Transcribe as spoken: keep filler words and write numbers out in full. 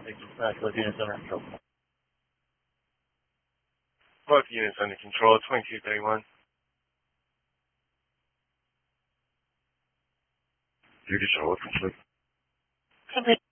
Dispatch, both units under control. Both units under control, twenty-two thirty-one. Duty shuttle complete. Complete.